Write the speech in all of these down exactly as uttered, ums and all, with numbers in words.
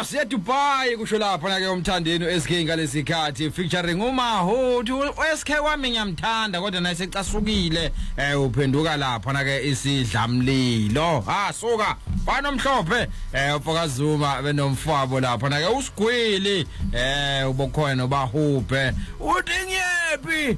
siya Dubai kusho lapha na ke umthandeni S K ngalesikhathi featuring uMahotu S K wami ngiyamthanda kodwa naye secasukile eh uphenduka lapha na ke isidlamlilo ha suka banomhlophe eh ufokazuma benomfabo lapha na ke usigwili eh ubokhona ubahuphe udingyepi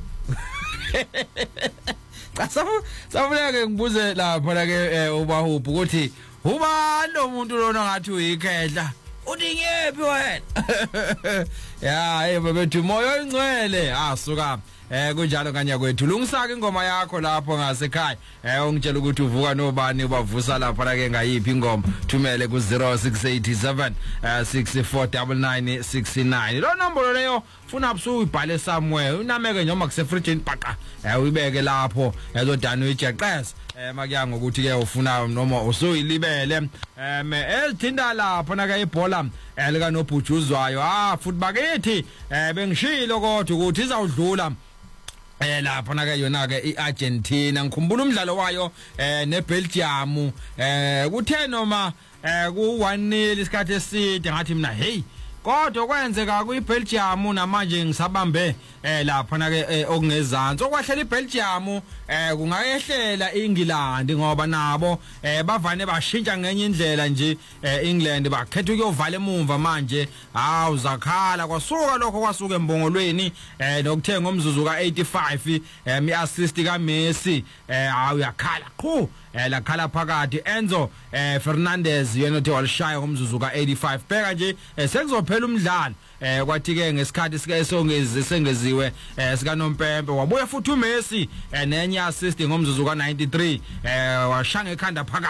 Safu safuneka ngibuze lapha na ke ubahuphe ukuthi uba lo muntu lona ngathi uyikhehla udingephi wena ya hey bebethu moyo ingcwele asuka eh kunjalo kanya kwethu lungisaka ingoma yakho lapho ngasekhaya eh ungitshela ukuthi uvuka nobani ubavusa lapha la ke ngayiphi ingoma thumele ku zero six eight seven six four nine nine six nine lo nombolo leyo funa busu uyibhale somewhere unameke noma kusefridge baqa eh uyibeke lapho ezodana uyijeqeza eh makuya ngokuthi ke ufuna noma usuyilibele em ezithinda lapho na ke ibhola elika nobhujuzwayo ah futhi bakithi eh bengishilo kodwa ukuthi izawudlula eh lapha na ke yona ke iArgentina ngikhumbula umdlalo wayo eh neBelgium eh kuthe noma eh ku one nil isikhathi eside ngathi mina hey kodwa kwenzeka kuyiBelgium namanje ngisabambe eh lapha na ke okungezansi okwahlela iBelgium eh kungayehlela iEngland ngoba nabo eh bavane bashintsha ngenye indlela nje eEngland bakhetha ukuyovala emumva manje hawu zakhala kwasuka lokho kwasuka embongolweni eh nokuthenga umzuzu ka eighty-five eh iassist ka Messi eh hawu yakhala qhu eh lakhala phakathi Enzo eh Fernandez yena uthi walishaya umzuzu ka eighty-five bheka nje sekuzophela umdlalo eh kwathi ke ngesikhathi sike songezi sengeziwe eh sika Nompempe wabuya futhi uMessi eh nenye assist ngomzuzu ka ninety-three eh washanga ekhanda phakathi